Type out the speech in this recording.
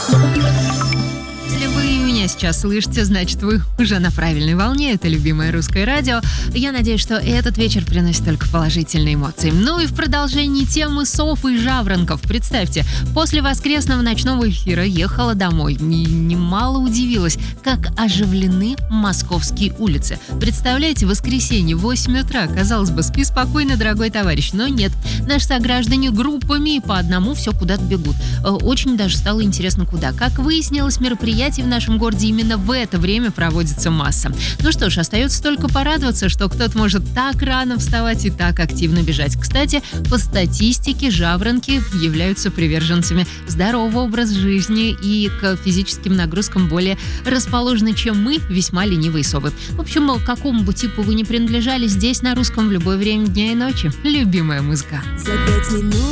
Если вы меня сейчас слышите, значит, вы уже на правильной волне. Это любимое русское радио. Я надеюсь, что этот вечер приносит только положительные эмоции. Ну и в продолжении темы сов и жаворонков. Представьте, после воскресного ночного эфира ехала домой. Немало удивилась, как оживлены московские улицы. Представляете, воскресенье, 8 утра. Казалось бы, спи спокойно, дорогой товарищ. Но нет. Наши сограждане группами и по одному все куда-то бегут. Очень даже стало интересно, куда. Как выяснилось, мероприятий в нашем городе именно в это время проводится масса. Ну что ж, остается только порадоваться, что кто-то может так рано вставать и так активно бежать. Кстати, по статистике жаворонки являются приверженцами здорового образа жизни и к физическим нагрузкам более расположены, чем мы, весьма ленивые совы. В общем, к какому бы типу вы ни принадлежали, здесь на русском в любое время дня и ночи. Любимая музыка. За 5 минут